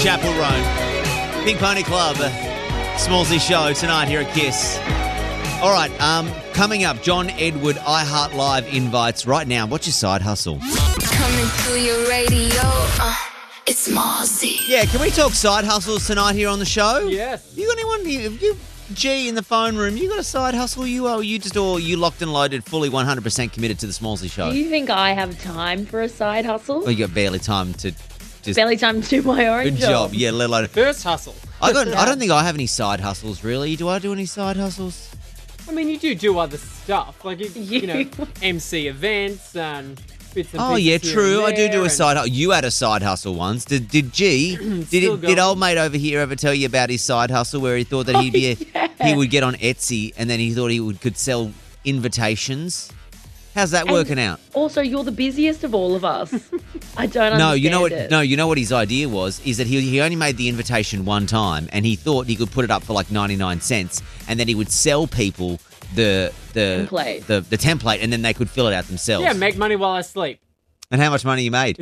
Chapel Roan. Pink Pony Club, Smallsy Show tonight here at Kiss. All right, coming up, John Edward iHeart Live invites right now. What's your side hustle? Coming through your radio, it's Smallsy. Yeah, can we talk side hustles tonight here on the show? Yes. You got anyone? You G in the phone room. You got a side hustle? You locked and loaded, fully 100% committed to the Smallsy Show? Do you think I have time for a side hustle? Well, you got barely time to just Barely time to do my own good job. Yeah, let alone. First hustle. I don't think I have any side hustles really. Do I do any side hustles? I mean, you do other stuff. Like, you know, MC events and bits and Oh, pieces yeah, here true. and I do there a and- side hustle. You had a side hustle once. Did Still did going. old mate over here ever tell you about his side hustle where he thought that he would get on Etsy and then he thought could sell invitations? How's that working out? Also, you're the busiest of all of us. I don't understand No, you know what? it. No, you know what his idea was is that he only made the invitation one time, and he thought he could put it up for like 99 cents, and then he would sell people the Template. the template, and then they could fill it out themselves. Yeah, make money while I sleep. And how much money you made?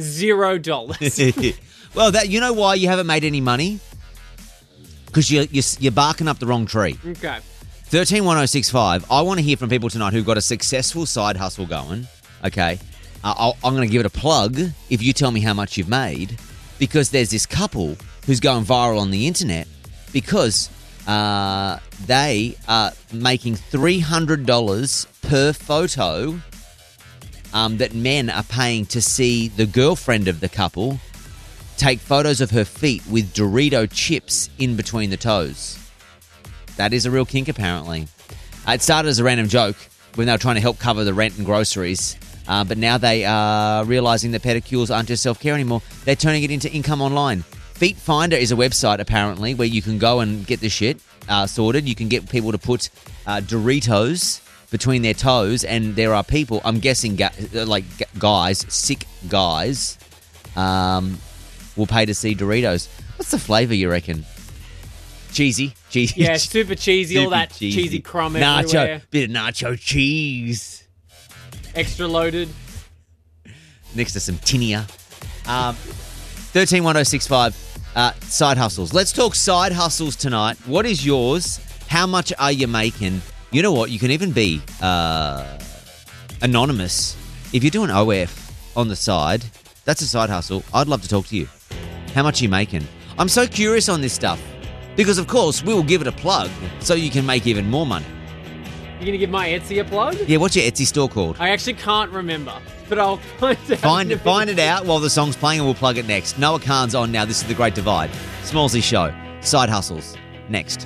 $0. Well, you know why you haven't made any money? Because you're barking up the wrong tree. Okay. 131065. I want to hear from people tonight who've got a successful side hustle going. Okay, I'm going to give it a plug if you tell me how much you've made, because there's this couple who's going viral on the internet because they are making $300 per photo that men are paying to see the girlfriend of the couple take photos of her feet with Dorito chips in between the toes. That is a real kink, apparently. It started as a random joke when they were trying to help cover the rent and groceries, but now they are realising that pedicures aren't just self-care anymore. They're turning it into income online. Feet Finder is a website, apparently, where you can go and get the shit sorted. You can get people to put Doritos between their toes, and there are people, I'm guessing, guys, sick guys, will pay to see Doritos. What's the flavour, you reckon? Cheesy. Yeah, super cheesy, all Super that cheesy crumb everywhere. Bit of nacho cheese. Extra loaded. Next to some tinea. 131065. Side hustles. Let's talk side hustles tonight. What is yours? How much are you making? You know what? You can even be anonymous. If you're doing OF on the side, that's a side hustle. I'd love to talk to you. How much are you making? I'm so curious on this stuff. Because, of course, we will give it a plug so you can make even more money. You going to give my Etsy a plug? Yeah, what's your Etsy store called? I actually can't remember, but I'll find out. Find it out while the song's playing and we'll plug it next. Noah Khan's on now. This is The Great Divide. Smallsy Show. Side hustles. Next.